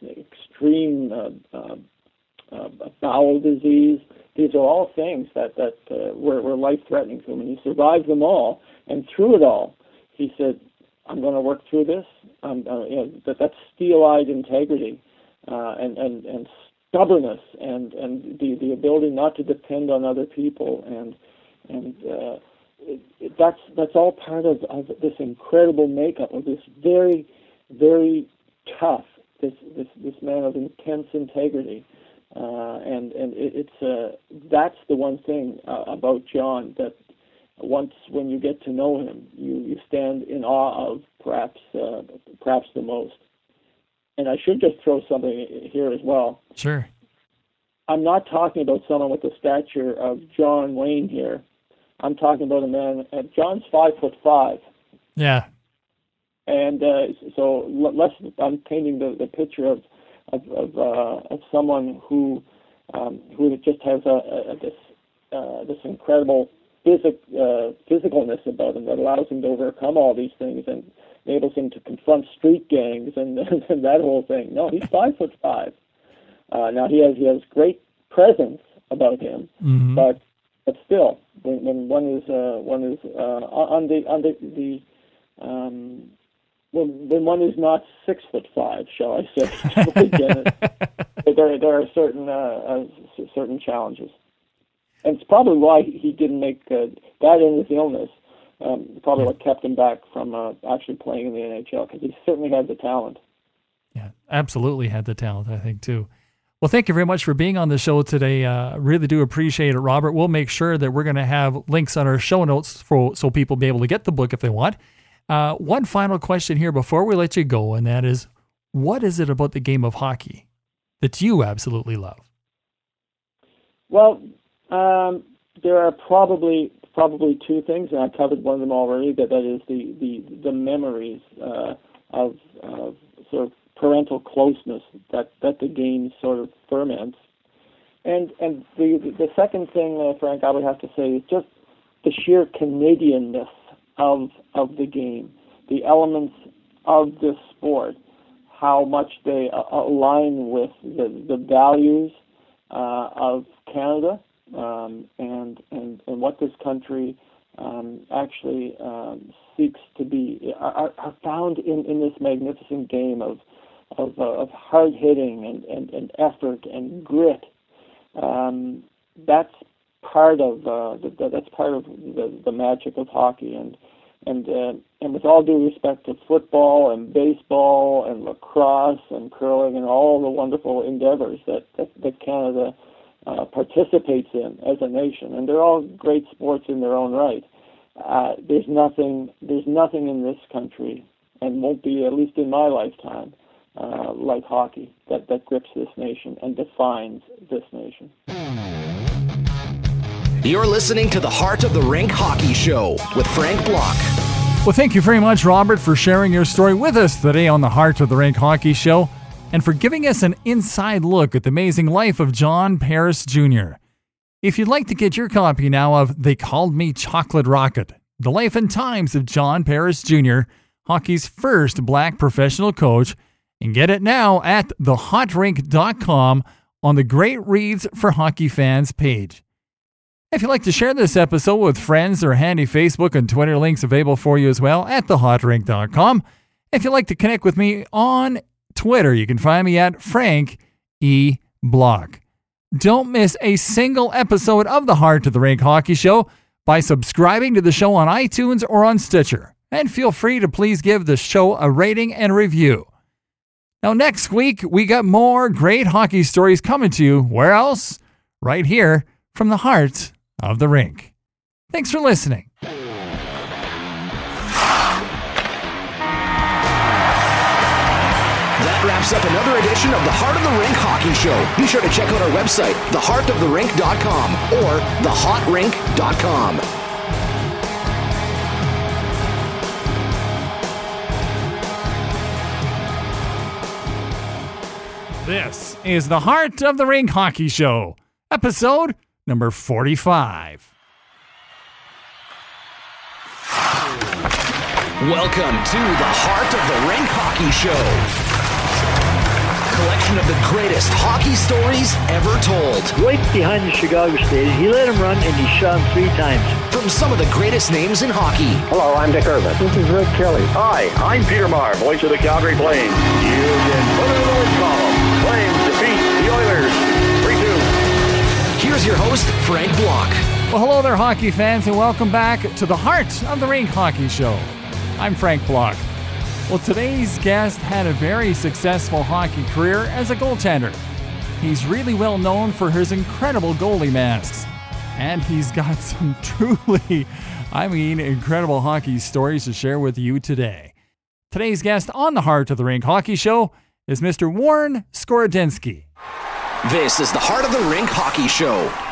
extreme uh, uh, uh, bowel disease. These are all things that, that uh, were, were life-threatening to him, and he survived them all. And through it all, he said, I'm going to work through this. Um, uh, you know, that, that's steel-eyed integrity uh, and, and, and stubbornness and, and the, the ability not to depend on other people. And and uh, it, it, that's that's all part of, of this incredible makeup of this very, very tough, this, this, this man of intense integrity. Uh, and and it, it's uh, that's the one thing uh, about John that once when you get to know him, you, you stand in awe of perhaps uh, perhaps the most. And I should just throw something here as well. Sure. I'm not talking about someone with the stature of John Wayne here. I'm talking about a man. Uh, John's five foot five. Yeah. And uh, so let's. I'm painting the, the picture of. Of of, uh, of someone who um, who just has a, a, this uh, this incredible physic uh, physicalness about him that allows him to overcome all these things and enables him to confront street gangs and, and that whole thing. No, he's five foot five. Uh, now he has he has great presence about him, mm-hmm. but but still, when, when one is uh, one is uh, on the on the the um, When, when one is not six foot five, shall I say, there there are certain uh, uh, certain challenges, and it's probably why he didn't make uh, that and his illness. Um, probably what kept him back from uh, actually playing in the N H L, because he certainly had the talent. Yeah, absolutely had the talent, I think too. Well, thank you very much for being on the show today. Uh, really do appreciate it, Robert. We'll make sure that we're going to have links on our show notes for so people will be able to get the book if they want. Uh, one final question here before we let you go, and that is, what is it about the game of hockey that you absolutely love? Well, um, there are probably probably two things, and I covered one of them already. That that is the the the memories uh, of, of sort of parental closeness that, that the game sort of ferments, and and the the second thing, uh, Frank, I would have to say is just the sheer Canadianness of of the game, the elements of this sport, how much they uh, align with the, the values uh, of Canada um, and, and and what this country um, actually um, seeks to be, are, are found in, in this magnificent game of of, uh, of hard hitting and, and, and effort and grit. Um, that's part of uh, the, that's part of the, the magic of hockey, and and uh, and with all due respect to football and baseball and lacrosse and curling and all the wonderful endeavors that that, that Canada uh, participates in as a nation, and they're all great sports in their own right. Uh, there's nothing there's nothing in this country, and won't be, at least in my lifetime, uh, like hockey that, that grips this nation and defines this nation. You're listening to the Heart of the Rink Hockey Show with Frank Block. Well, thank you very much, Robert, for sharing your story with us today on the Heart of the Rink Hockey Show, and for giving us an inside look at the amazing life of John Paris Junior If you'd like to get your copy now of They Called Me Chocolate Rocket, The Life and Times of John Paris Junior, hockey's first black professional coach, and get it now at the hot rink dot com on the Great Reads for Hockey Fans page. If you'd like to share this episode with friends, there are handy Facebook and Twitter links available for you as well at the hot rink dot com. If you'd like to connect with me on Twitter, you can find me at Frank E. Block. Don't miss a single episode of the Heart of the Rink Hockey Show by subscribing to the show on iTunes or on Stitcher. And feel free to please give the show a rating and review. Now, next week, we got more great hockey stories coming to you. Where else? Right here from the Heart of the Rink. Thanks for listening. That wraps up another edition of the Heart of the Rink Hockey Show. Be sure to check out our website, the heart of the rink dot com or the hot rink dot com. This is the Heart of the Rink Hockey Show, episode number forty-five. Welcome to the Heart of the Rink Hockey Show. Collection of the greatest hockey stories ever told. Right behind the Chicago Stadium. He let him run and he shot him three times. From some of the greatest names in hockey. Hello, I'm Dick Irvin. This is Rick Kelly. Hi, I'm Peter Maher, voice of the Calgary Flames. You can put it in the win column. Flames defeat the Oilers three two. Here's your host, Frank Block. Well, hello there, hockey fans, and welcome back to the Heart of the Rink Hockey Show. I'm Frank Block. Well, today's guest had a very successful hockey career as a goaltender. He's really well known for his incredible goalie masks. And he's got some truly, I mean, incredible hockey stories to share with you today. Today's guest on the Heart of the Rink Hockey Show is Mister Warren Skorodenski. This is the Heart of the Rink Hockey Show.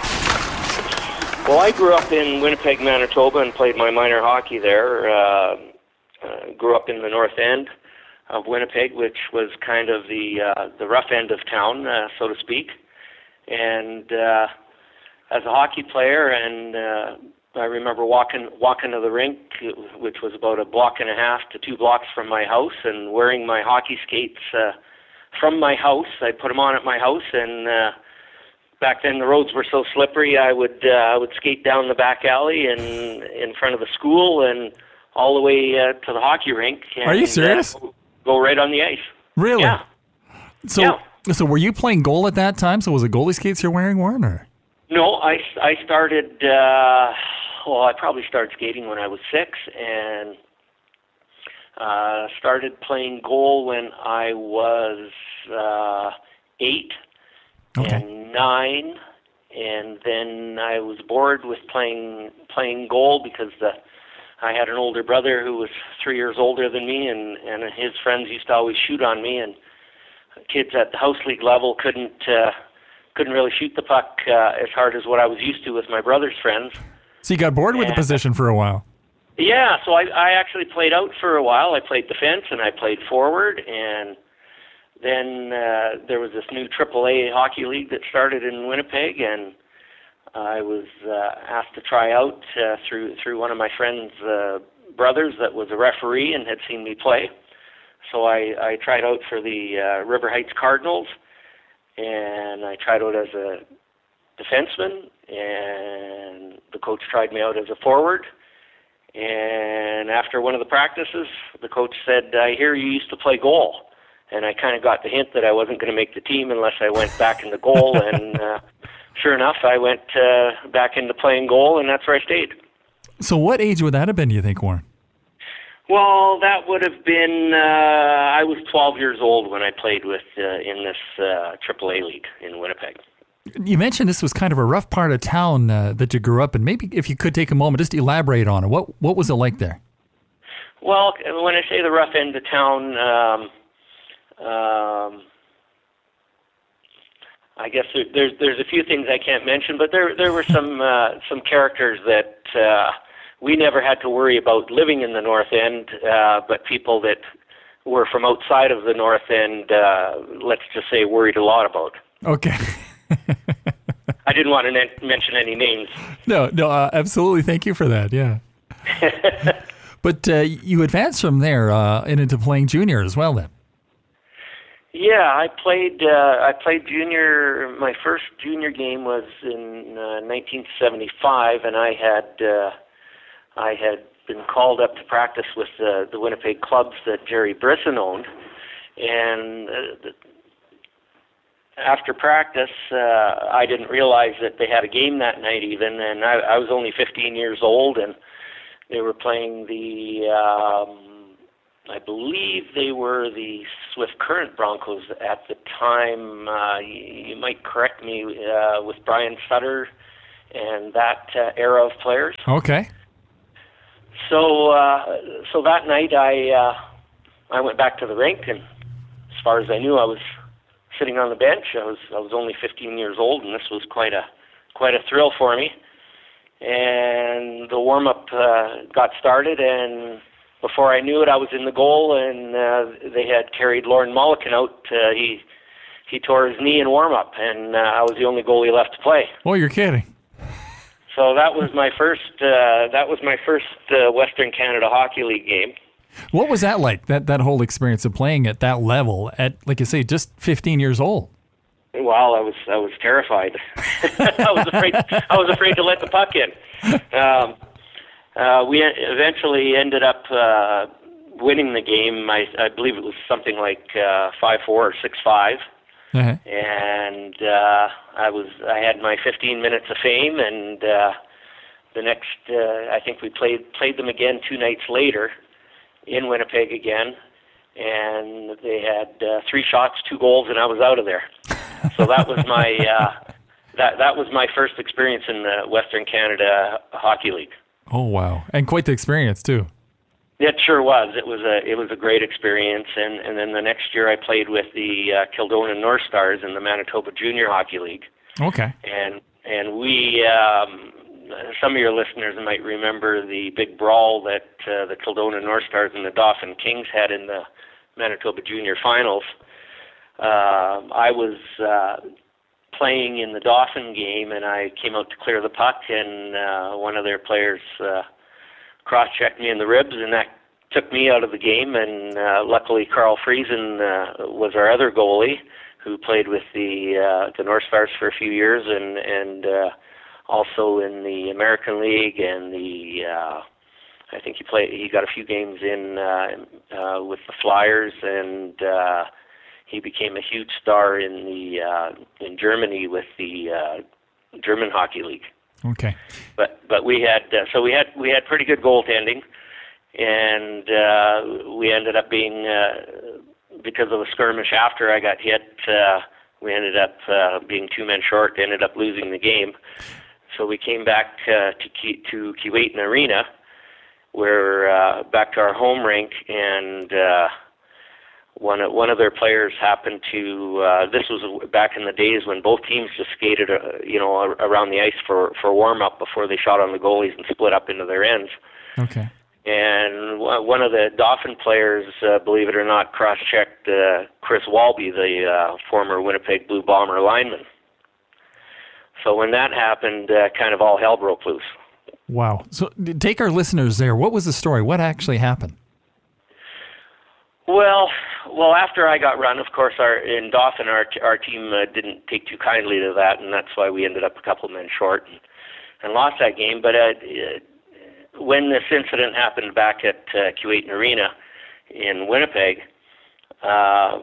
Well, I grew up in Winnipeg, Manitoba, and played my minor hockey there. Uh, uh, grew up in the north end of Winnipeg, which was kind of the uh, the rough end of town, uh, so to speak. And uh, as a hockey player, and uh, I remember walking walking to the rink, which was about a block and a half to two blocks from my house, and wearing my hockey skates uh, from my house. I put them on at my house, and uh, back then the roads were so slippery. I would uh, I would skate down the back alley and in front of the school, and all the way uh, to the hockey rink. And, Are you serious? Uh, go right on the ice. Really? Yeah. So, yeah. so were you playing goal at that time? So was it goalie skates you're wearing, Warren? Or? No, I, I started, uh, well, I probably started skating when I was six, and uh, started playing goal when I was uh, eight Okay. and nine, and then I was bored with playing playing goal because the I had an older brother who was three years older than me, and, and his friends used to always shoot on me, and kids at the house league level couldn't uh, couldn't really shoot the puck uh, as hard as what I was used to with my brother's friends. So you got bored with the And- position for a while. Yeah, so I, I actually played out for a while. I played defense and I played forward, and then uh, there was this new triple A hockey league that started in Winnipeg, and I was uh, asked to try out uh, through through one of my friend's uh, brothers that was a referee and had seen me play. So I, I tried out for the uh, River Heights Cardinals, and I tried out as a defenseman, and the coach tried me out as a forward. And after one of the practices, the coach said, "I hear you used to play goal." And I kind of got the hint that I wasn't going to make the team unless I went back in the goal, and uh, sure enough, I went uh, back into playing goal, and that's where I stayed. So what age would that have been, do you think, Warren? Well, that would have been, uh, I was twelve years old when I played with uh, in this uh, triple A league in Winnipeg. You mentioned this was kind of a rough part of town uh, that you grew up in. Maybe if you could take a moment, just elaborate on it. What what was it like there? Well, when I say the rough end of town, um, um, I guess there, there's there's a few things I can't mention, but there there were some uh, some characters that uh, we never had to worry about living in the North End, uh, but people that were from outside of the North End, uh, let's just say, worried a lot about. Okay. I didn't want to ne- mention any names. No, no, uh, absolutely. Thank you for that. Yeah. But uh, you advanced from there uh, and into playing junior as well, then. Yeah, I played. Uh, I played junior. My first junior game was in uh, nineteen seventy-five, and I had uh, I had been called up to practice with the, the Winnipeg clubs that Jerry Brisson owned, and uh, the, after practice, uh, I didn't realize that they had a game that night even, and I, I was only fifteen years old, and they were playing the, um, I believe they were the Swift Current Broncos at the time. Uh, you, you might correct me, uh, with Brian Sutter and that uh, era of players. Okay. So, uh, so that night I, uh, I went back to the rink, and as far as I knew, I was sitting on the bench. I was I was only fifteen years old, and this was quite a quite a thrill for me. And the warm up uh, got started, and before I knew it, I was in the goal, and uh, they had carried Lauren Mulliken out. Uh, he he tore his knee in warm up, and uh, I was the only goalie left to play. Oh, you're kidding. So that was my first. Uh, that was my first uh, Western Canada Hockey League game. What was that like? That that whole experience of playing at that level at, like you say, just fifteen years old. Well, I was I was terrified. I was afraid. I was afraid to let the puck in. Um, uh, we eventually ended up uh, winning the game. I, I believe it was something like uh, five four or six five. Uh-huh. And uh, I was I had my fifteen minutes of fame, and uh, the next uh, I think we played played them again two nights later in Winnipeg again, and they had uh, three shots, two goals, and I was out of there. So that was my uh, that that was my first experience in the Western Canada Hockey League. Oh wow! And quite the experience too. It sure was. It was a it was a great experience, and, and then the next year I played with the uh, Kildonan North Stars in the Manitoba Junior Hockey League. Okay. And and we um, some of your listeners might remember the big brawl that uh, the Kildonan North Stars and the Dauphin Kings had in the Manitoba Junior Finals. Uh, I was uh, playing in the Dauphin game, and I came out to clear the puck, and uh, one of their players Uh, cross-checked me in the ribs, and that took me out of the game. And uh, luckily, Carl Friesen uh, was our other goalie, who played with the uh, the North Stars for a few years, and and uh, also in the American League, and the uh, I think he played. He got a few games in uh, uh, with the Flyers, and uh, he became a huge star in the uh, in Germany with the uh, German Hockey League. Okay. But but we had uh, so we had we had pretty good goaltending, and uh, we ended up being uh, because of a skirmish after I got hit. Uh, we ended up uh, being two men short. Ended up losing the game. So we came back uh, to Ke- to Keewatin Arena, where uh, back to our home rink, and uh, one of, one of their players happened to. Uh, this was back in the days when both teams just skated, uh, you know, around the ice for for warm up before they shot on the goalies and split up into their ends. Okay. And one of the Dauphin players, uh, believe it or not, cross-checked uh, Chris Walby, the uh, former Winnipeg Blue Bomber lineman. So when that happened, uh, kind of all hell broke loose. Wow. So take our listeners there. What was the story? What actually happened? Well, well, after I got run, of course, our in Dauphin, our our team uh, didn't take too kindly to that, and that's why we ended up a couple men short and, and lost that game. But uh, when this incident happened back at uh, Keewatin Arena in Winnipeg, uh,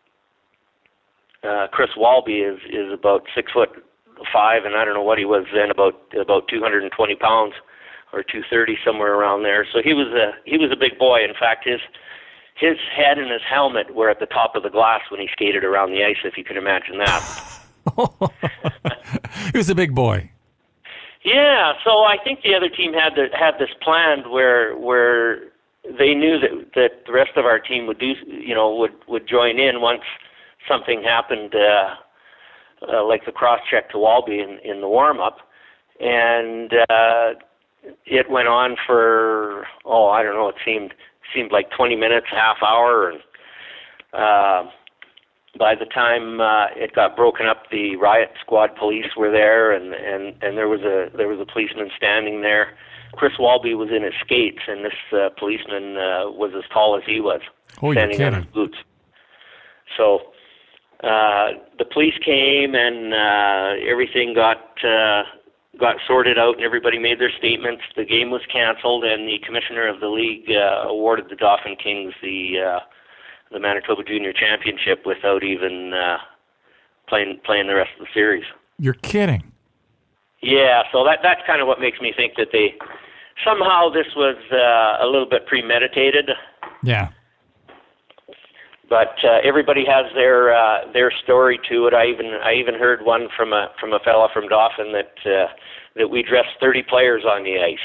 uh, Chris Walby is is about six foot five, and I don't know what he was then, about about two hundred twenty pounds or two thirty, somewhere around there. So he was a he was a big boy. In fact, his His head and his helmet were at the top of the glass when he skated around the ice, if you can imagine that. He was a big boy. Yeah, so I think the other team had the, had this planned where where they knew that that the rest of our team would do, you know, would would join in once something happened, uh, uh, like the cross check to Walby in, in the warm up, and uh, it went on for oh I don't know, it seemed. seemed like twenty minutes, half hour, and uh, by the time uh, it got broken up, the riot squad police were there, and, and, and there was a there was a policeman standing there. Chris Walby was in his skates, and this uh, policeman uh, was as tall as he was, oh, standing on his boots. So uh, the police came, and uh, everything got uh, got sorted out, and everybody made their statements. The game was canceled, and the commissioner of the league uh, awarded the Dauphin Kings the uh, the Manitoba Junior Championship without even uh, playing playing the rest of the series. You're kidding. Yeah, so that that's kind of what makes me think that they somehow this was uh, a little bit premeditated. Yeah. But uh, everybody has their uh, their story to it. I even I even heard one from a from a fella from Dauphin that uh, that we dressed thirty players on the ice.